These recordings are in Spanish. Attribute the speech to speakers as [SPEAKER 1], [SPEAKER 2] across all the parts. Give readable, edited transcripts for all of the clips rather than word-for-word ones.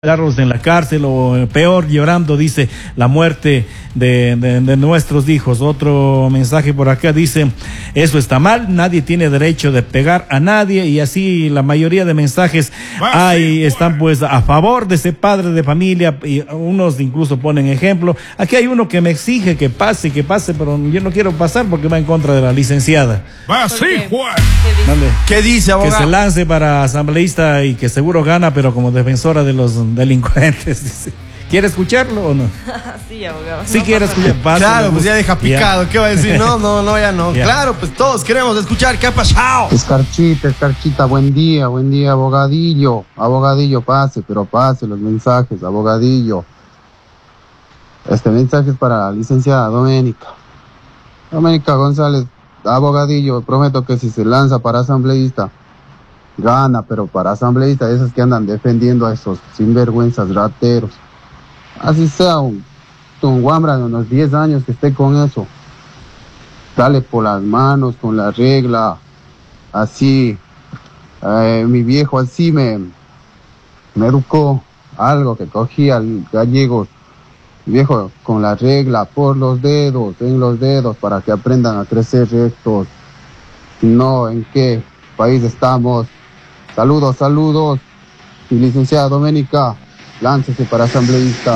[SPEAKER 1] Carlos en la cárcel o peor llorando, dice, la muerte de nuestros hijos. Otro mensaje por acá dice, eso está mal, nadie tiene derecho de pegar a nadie, y así la mayoría de mensajes están pues a favor de ese padre de familia, y unos incluso ponen ejemplo. Aquí hay uno que me exige que pase, pero yo no quiero pasar porque va en contra de la licenciada.
[SPEAKER 2] ¿Qué dice, abogado?
[SPEAKER 1] Que se lance para asambleísta y que seguro gana, pero como defensora de los delincuentes, dice. ¿Quiere escucharlo o no?
[SPEAKER 3] Sí, abogado.
[SPEAKER 1] Sí,
[SPEAKER 3] no
[SPEAKER 1] quiere escuchar.
[SPEAKER 2] Claro, pues ya deja picado. ¿Qué va a decir? No, ya no.
[SPEAKER 1] Ya.
[SPEAKER 2] Claro, pues todos queremos escuchar. ¿Qué ha pasado?
[SPEAKER 4] Escarchita, buen día, abogadillo. Abogadillo, pase los mensajes, abogadillo. Este mensaje es para la licenciada Doménica González, abogadillo. Prometo que si se lanza para asambleísta, gana, pero para asambleísta, esos que andan defendiendo a esos sinvergüenzas rateros. Así sea un guambra de unos 10 años que esté con eso. Dale por las manos, con la regla. Así, mi viejo así me educó, algo que cogía al gallego. Mi viejo, con la regla, por los dedos, en los dedos, para que aprendan a crecer rectos. No, ¿en qué país estamos? Saludos. Y licenciada Doménica, láncese para asambleísta.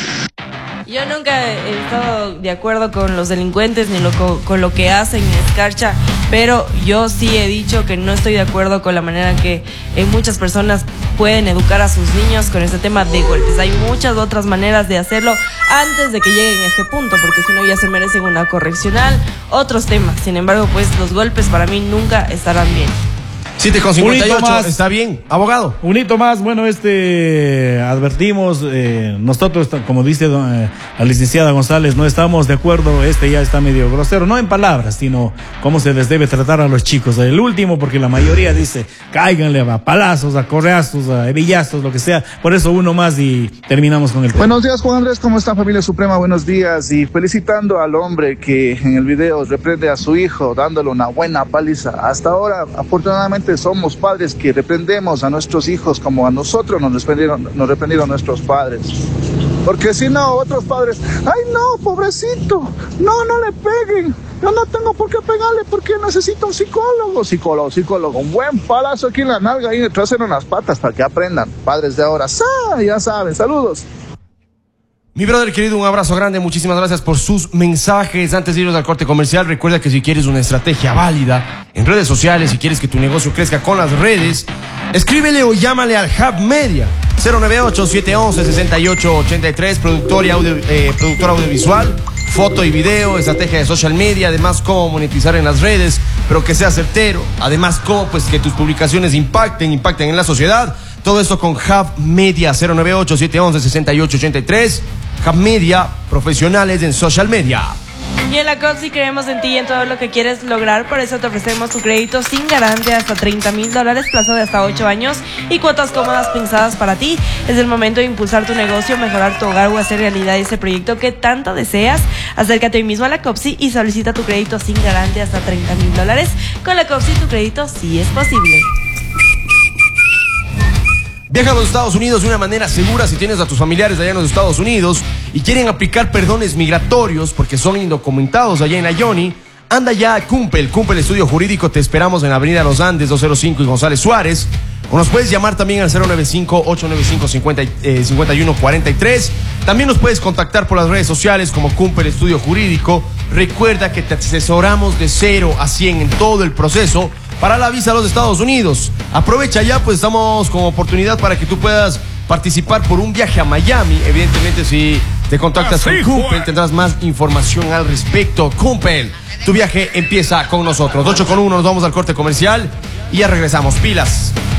[SPEAKER 3] Yo nunca he estado de acuerdo con los delincuentes ni con lo que hacen en Escarcha, pero yo sí he dicho que no estoy de acuerdo con la manera en que muchas personas pueden educar a sus niños con este tema de golpes. Hay muchas otras maneras de hacerlo antes de que lleguen a este punto, porque si no ya se merecen una correccional, otros temas. Sin embargo, pues los golpes para mí nunca estarán bien.
[SPEAKER 2] 7:58, está bien, abogado.
[SPEAKER 1] Un hito más, bueno, advertimos, nosotros, como dice la licenciada González, no estamos de acuerdo, ya está medio grosero, no en palabras, sino cómo se les debe tratar a los chicos. El último, porque la mayoría dice, cáiganle a palazos, a correazos, a hebillazos, lo que sea. Por eso uno más y terminamos con el tema.
[SPEAKER 5] Buenos días, Juan Andrés, ¿cómo está, familia Suprema? Buenos días, y felicitando al hombre que en el video reprende a su hijo, dándole una buena paliza. Hasta ahora, afortunadamente, somos padres que reprendemos a nuestros hijos como a nosotros nos reprendieron nuestros padres. Porque si no, otros padres, ay no, pobrecito, no le peguen, yo no tengo por qué pegarle porque necesito un psicólogo, un buen palazo aquí en la nalga y detrás en las patas para que aprendan. Padres de ahora, ya saben, saludos.
[SPEAKER 2] Mi brother querido, un abrazo grande, muchísimas gracias por sus mensajes. Antes de irnos al corte comercial, recuerda que si quieres una estrategia válida en redes sociales, si quieres que tu negocio crezca con las redes, escríbele o llámale al Hub Media 098-711-6883, productor audiovisual, foto y video, estrategia de social media, además cómo monetizar en las redes, pero que sea certero, además cómo pues que tus publicaciones impacten en la sociedad. Todo esto con Hub Media 098-711-6883. Hub Media, profesionales en social media.
[SPEAKER 3] Y en la COPSI creemos en ti y en todo lo que quieres lograr, por eso te ofrecemos tu crédito sin garantía hasta $30,000, plazo de hasta 8 años y cuotas cómodas pensadas para ti. Es el momento de impulsar tu negocio, mejorar tu hogar o hacer realidad ese proyecto que tanto deseas. Acércate hoy mismo a la COPSI y solicita tu crédito sin garantía hasta $30,000. Con la COPSI tu crédito sí es posible.
[SPEAKER 2] Viaja a los Estados Unidos de una manera segura si tienes a tus familiares allá en los Estados Unidos y quieren aplicar perdones migratorios porque son indocumentados allá en Ayoni. Anda ya a Cumpel Estudio Jurídico, te esperamos en Avenida Los Andes 205 y González Suárez. O nos puedes llamar también al 095-895-5143. También nos puedes contactar por las redes sociales como Cumpel Estudio Jurídico. Recuerda que te asesoramos de 0 a 100 en todo el proceso para la visa a los Estados Unidos. Aprovecha ya, pues estamos con oportunidad para que tú puedas participar por un viaje a Miami. Evidentemente, si te contactas con Cumpel, tendrás más información al respecto. Cumpel, tu viaje empieza con nosotros. 8:01, nos vamos al corte comercial y ya regresamos. Pilas.